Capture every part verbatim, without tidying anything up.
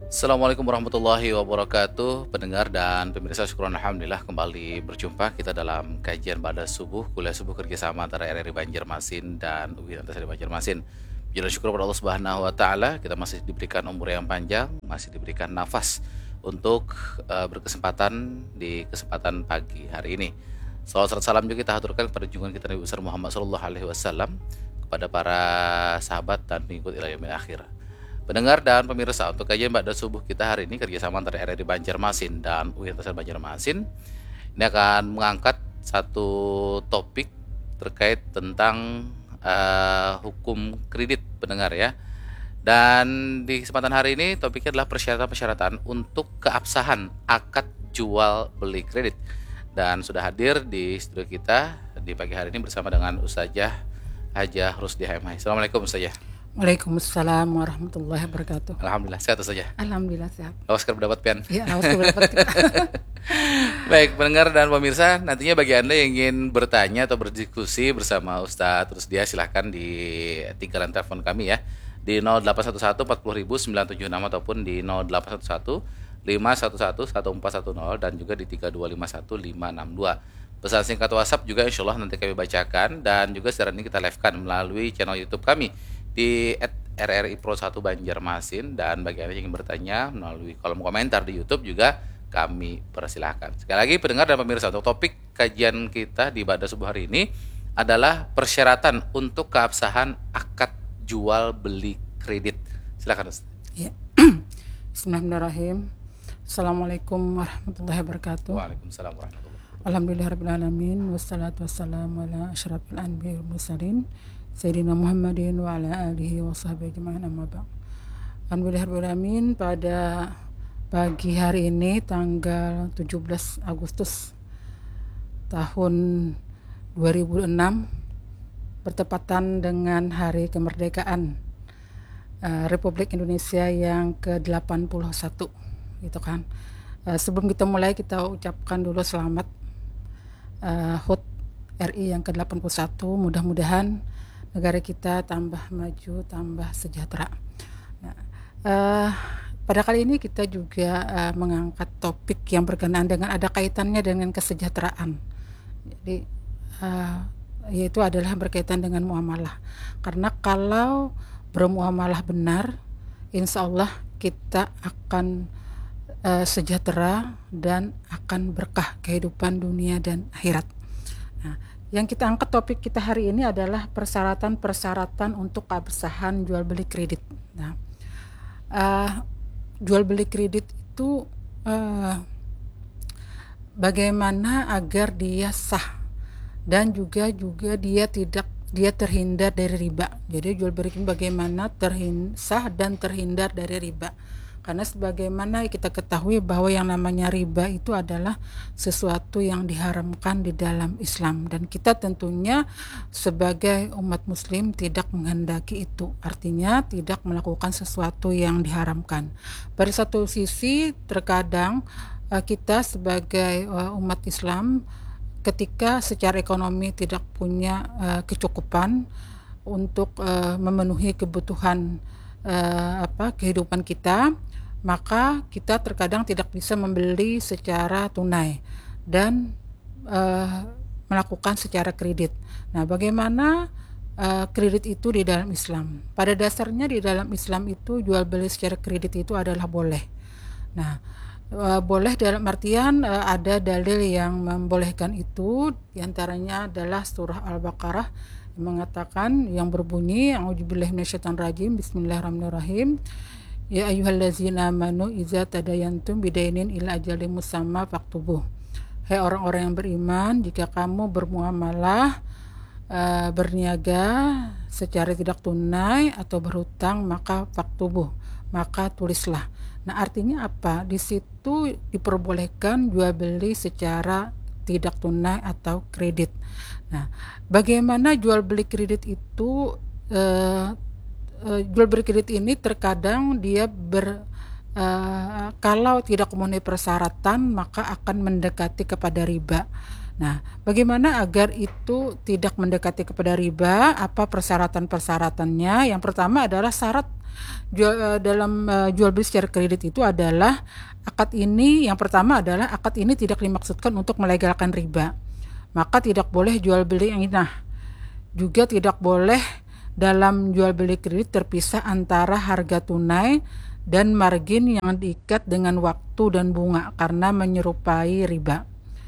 Assalamualaikum warahmatullahi wabarakatuh. Pendengar dan pemirsa, syukur alhamdulillah kembali berjumpa kita dalam kajian pada subuh kuliah subuh kerjasama antara R R I Banjarmasin dan U I Antasari Banjarmasin. Puji dan syukur kepada Allah Subhanahu wa taala, kita masih diberikan umur yang panjang, masih diberikan nafas untuk uh, berkesempatan di kesempatan pagi hari ini. Salawat serta salam juga kita haturkan kepada junjungan kita Nabi besar Muhammad sallallahu alaihi wasallam, kepada para sahabat dan pengikut ila yaumil akhir. Pendengar dan pemirsa, untuk kajian pada subuh kita hari ini kerjasama antara R R I Banjarmasin dan U I Antasari Banjarmasin ini akan mengangkat satu topik terkait tentang uh, hukum kredit, pendengar ya. Dan di kesempatan hari ini topiknya adalah persyaratan-persyaratan untuk keabsahan akad jual beli kredit. Dan sudah hadir di studio kita di pagi hari ini bersama dengan Ustazah Hajah Rusdiah M H. Assalamualaikum Ustazah. Waalaikumsalam warahmatullahi wabarakatuh. Alhamdulillah sehat saja. Alhamdulillah sehat. Awas kerap dapat pian. Ya, awas dapat. Baik, pendengar dan pemirsa, nantinya bagi Anda yang ingin bertanya atau berdiskusi bersama Ustadz terus dia silahkan di tingkalan telepon kami ya di nol delapan satu satu empat nol nol nol sembilan tujuh enam ataupun di nol delapan satu satu lima satu satu satu empat satu nol dan juga di tiga dua lima satu lima enam dua. Pesan singkat WhatsApp juga insya Allah nanti kami bacakan, dan juga secara ini kita live-kan melalui channel YouTube kami di et R R I Pro satu Banjarmasin, dan bagi Anda yang ingin bertanya melalui kolom komentar di YouTube juga kami persilahkan. Sekali lagi pendengar dan pemirsa, untuk topik kajian kita di pada subuh hari ini adalah persyaratan untuk keabsahan akad jual beli kredit. Silakan Ustaz. Ya. Bismillahirrahmanirrahim. Assalamualaikum warahmatullahi wabarakatuh. Waalaikumsalam warahmatullahi wabarakatuh. Alhamdulillahirabbil alamin wassalatu wassalamu ala asyrafil anbiya'i wal mursalin Sayyidina Muhammadin wa ala alihi wa sahbihi ajma'in, amma ba'd. Alhamdulillahirabbil alamin, pada pagi hari ini tanggal tujuh belas Agustus tahun dua ribu enam bertepatan dengan hari kemerdekaan uh, Republik Indonesia yang ke delapan puluh satu, gitu kan. Uh, sebelum kita mulai, kita ucapkan dulu selamat uh, H U T R I yang ke delapan puluh satu. Mudah-mudahan negara kita tambah maju, tambah sejahtera. Nah, uh, pada kali ini kita juga uh, mengangkat topik yang berkenaan dengan ada kaitannya dengan kesejahteraan. Jadi uh, yaitu adalah berkaitan dengan muamalah. Karena kalau bermuamalah benar, insya Allah kita akan uh, sejahtera dan akan berkah kehidupan dunia dan akhirat. Nah, yang kita angkat topik kita hari ini adalah persyaratan-persyaratan untuk keabsahan jual beli kredit. Nah, uh, jual beli kredit itu uh, bagaimana agar dia sah dan juga juga dia tidak dia terhindar dari riba. Jadi jual beli bagaimana terhin, sah dan terhindar dari riba. Karena sebagaimana kita ketahui bahwa yang namanya riba itu adalah sesuatu yang diharamkan di dalam Islam, dan kita tentunya sebagai umat muslim tidak menghendaki itu. Artinya tidak melakukan sesuatu yang diharamkan. Pada satu sisi terkadang kita sebagai umat Islam ketika secara ekonomi tidak punya kecukupan untuk memenuhi kebutuhan apa kehidupan kita, maka kita terkadang tidak bisa membeli secara tunai dan uh, melakukan secara kredit. Nah, bagaimana uh, kredit itu di dalam Islam? Pada dasarnya di dalam Islam itu jual beli secara kredit itu adalah boleh. Nah, uh, boleh dalam artian uh, ada dalil yang membolehkan itu. Di antaranya adalah surah Al-Baqarah yang mengatakan, yang berbunyi, a'udzubillahi minasyaitonir rajim, bismillahirrahmanirrahim. Ya ayyuhallazina amanu idza tadayantum bidainin ila ajalin musamma faktubuh. Hai orang-orang yang beriman, jika kamu bermuamalah uh, berniaga secara tidak tunai atau berhutang, maka faktubuh, maka tulislah. Nah, artinya apa? Di situ diperbolehkan jual beli secara tidak tunai atau kredit. Nah, bagaimana jual beli kredit itu uh, Uh, jual beli kredit ini terkadang dia ber uh, kalau tidak memenuhi persyaratan maka akan mendekati kepada riba. Nah, bagaimana agar itu tidak mendekati kepada riba? Apa persyaratan-persyaratannya? Yang pertama adalah syarat jual, dalam uh, jual beli secara kredit itu adalah akad ini, yang pertama adalah akad ini tidak dimaksudkan untuk melegalkan riba. Maka tidak boleh jual beli yang inah. Juga tidak boleh dalam jual beli kredit terpisah antara harga tunai dan margin yang diikat dengan waktu dan bunga karena menyerupai riba.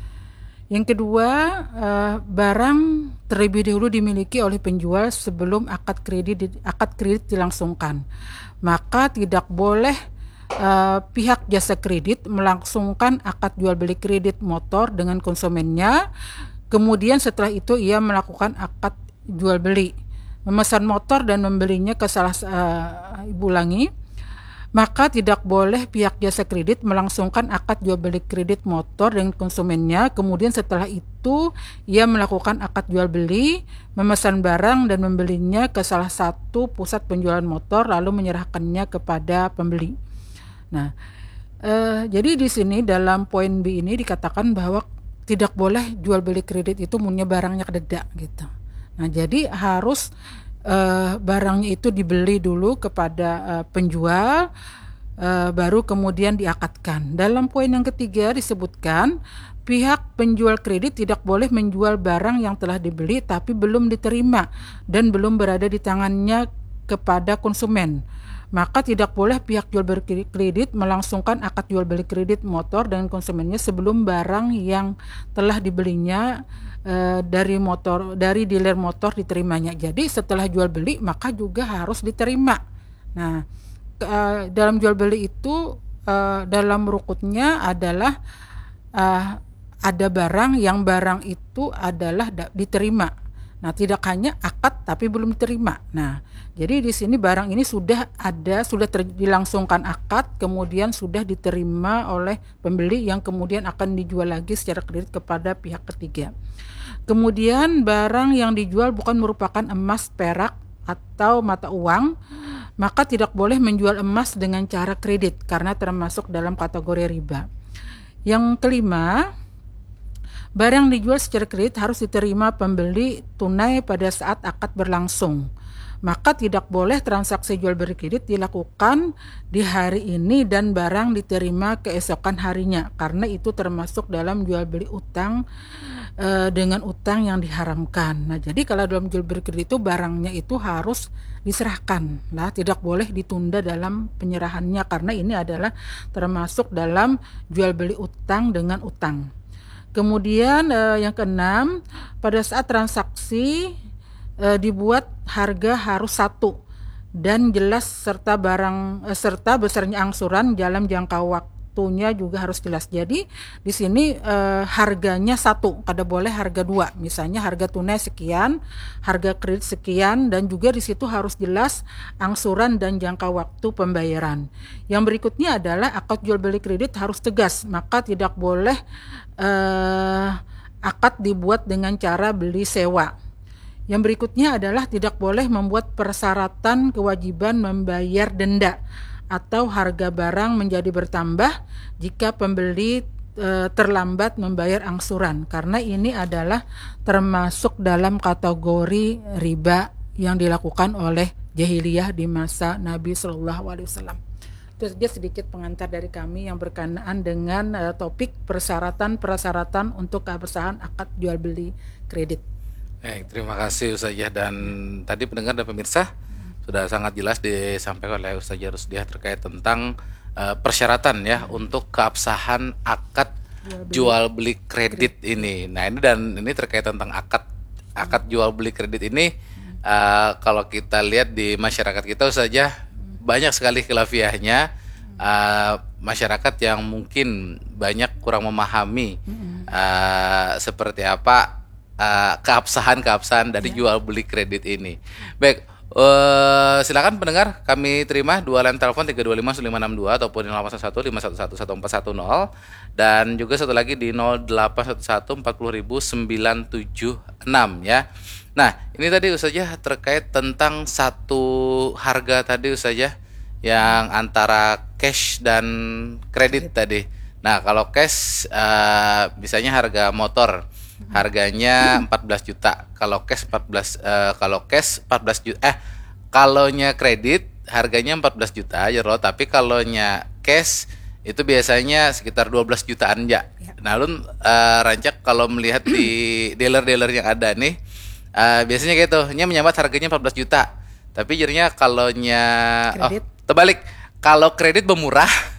Yang kedua, eh, barang terlebih dahulu dimiliki oleh penjual sebelum akad kredit akad kredit dilangsungkan. Maka tidak boleh eh, pihak jasa kredit melangsungkan akad jual beli kredit motor dengan konsumennya. Kemudian setelah itu ia melakukan akad jual beli, memesan motor dan membelinya ke salah uh, ibu ulangi. Maka tidak boleh pihak jasa kredit melangsungkan akad jual beli kredit motor dengan konsumennya. Kemudian setelah itu ia melakukan akad jual beli, memesan barang dan membelinya ke salah satu pusat penjualan motor lalu menyerahkannya kepada pembeli. Nah, eh, jadi di sini dalam poin B ini dikatakan bahwa tidak boleh jual beli kredit itu punya barangnya kededak gitu. Nah, jadi harus Uh, barangnya itu dibeli dulu kepada uh, penjual, uh, baru kemudian diakadkan. Dalam poin yang ketiga disebutkan pihak penjual kredit tidak boleh menjual barang yang telah dibeli tapi belum diterima dan belum berada di tangannya kepada konsumen. Maka tidak boleh pihak jual beli kredit melangsungkan akad jual beli kredit motor dengan konsumennya sebelum barang yang telah dibelinya Uh, dari motor dari dealer motor diterimanya. Jadi setelah jual beli maka juga harus diterima. Nah, uh, dalam jual beli itu uh, dalam rukutnya adalah uh, ada barang yang barang itu adalah da- diterima. Nah, tidak hanya akad tapi belum diterima. Nah, jadi di sini barang ini sudah ada, sudah ter- dilangsungkan akad, kemudian sudah diterima oleh pembeli yang kemudian akan dijual lagi secara kredit kepada pihak ketiga. Kemudian barang yang dijual bukan merupakan emas, perak, atau mata uang, maka tidak boleh menjual emas dengan cara kredit karena termasuk dalam kategori riba. Yang kelima, barang dijual secara kredit harus diterima pembeli tunai pada saat akad berlangsung. Maka tidak boleh transaksi jual beli kredit dilakukan di hari ini dan barang diterima keesokan harinya, karena itu termasuk dalam jual beli utang e, dengan utang yang diharamkan. Nah, jadi kalau dalam jual beli kredit itu barangnya itu harus diserahkan, lah tidak boleh ditunda dalam penyerahannya karena ini adalah termasuk dalam jual beli utang dengan utang. Kemudian e, yang keenam, pada saat transaksi E, dibuat harga harus satu dan jelas serta barang e, serta besarnya angsuran dalam jangka waktunya juga harus jelas. Jadi di sini e, harganya satu, kada boleh harga dua. Misalnya harga tunai sekian, harga kredit sekian, dan juga di situ harus jelas angsuran dan jangka waktu pembayaran. Yang berikutnya adalah akad jual beli kredit harus tegas, maka tidak boleh e, akad dibuat dengan cara beli sewa. Yang berikutnya adalah tidak boleh membuat persyaratan kewajiban membayar denda atau harga barang menjadi bertambah jika pembeli e, terlambat membayar angsuran, karena ini adalah termasuk dalam kategori riba yang dilakukan oleh jahiliyah di masa Nabi Shallallahu Alaihi Wasallam. Itu saja sedikit pengantar dari kami yang berkenaan dengan e, topik persyaratan-persyaratan untuk keabsahan akad jual beli kredit. Eh, terima kasih Ustazah, dan tadi pendengar dan pemirsa sudah sangat jelas disampaikan oleh Ustazah Rusdiah terkait tentang uh, persyaratan ya untuk keabsahan akad jual beli kredit ini. Nah, ini dan ini terkait tentang akad akad jual beli kredit ini uh, kalau kita lihat di masyarakat kita Ustazah banyak sekali khilafiahnya, uh, masyarakat yang mungkin banyak kurang memahami uh, seperti apa Uh, keabsahan-keabsahan dari yeah. jual beli kredit ini. Baik, uh, silakan pendengar kami terima dua line telepon tiga dua lima lima enam dua ataupun nol delapan satu lima satu satu satu empat satu nol dan juga satu lagi di nol delapan satu satu empat nol sembilan tujuh enam ya. Nah, ini tadi Ustazah terkait tentang satu harga tadi Ustazah yang antara cash dan kredit tadi. Nah, kalau cash uh, misalnya harga motor harganya empat belas juta. Kalau cash empat belas eh, kalau cash empat belas juta eh kalaunya kredit harganya empat belas juta ya loh, tapi kalaunya cash itu biasanya sekitar dua belas jutaan ya. Ya. Nah, Lun eh, Rancak kalau melihat di dealer-dealer yang ada nih eh, biasanya gitu, nya menyambat harganya empat belas juta. Tapi jadinya kalaunya Kredit. oh, terbalik. Kalau kredit bermurah